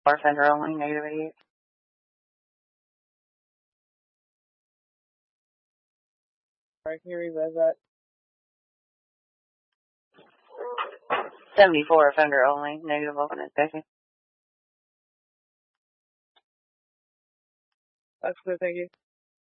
Bartender only, negative 88. Alright, can you revise that? 74 offender only, negative open inspection. That's good, thank you.